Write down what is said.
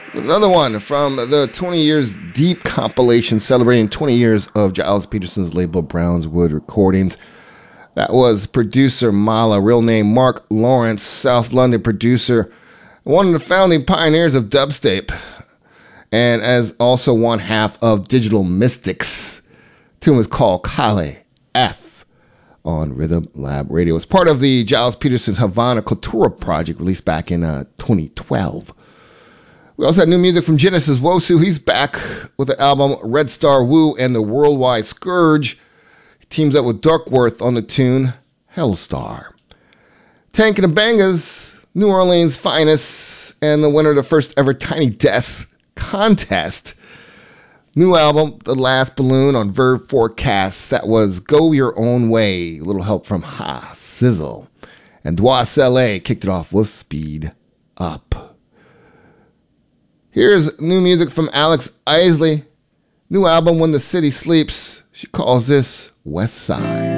Another one from the 20 Years Deep compilation celebrating 20 years of Giles Peterson's label Brownswood Recordings. That was producer Mala, real name Mark Lawrence, South London producer, one of the founding pioneers of dubstep, and as also one half of Digital Mystics. The tune was called Kale F on Rhythm Lab Radio. It's part of the Giles Peterson's Havana Cultura project released back in 2012. We also had new music from Genesis Wosu. He's back with the album Red Star Woo and the Worldwide Scourge. He teams up with Darkworth on the tune Hellstar. Tank and the Bangas, New Orleans' finest, and the winner of the first ever Tiny Desk contest. New album, The Last Balloon on Verve Forecast. That was Go Your Own Way. A little help from Ha Sizzle. And Dwas LA kicked it off with Speed Up. Here's new music from Alex Isley. New album, When the City Sleeps. She calls this West Side.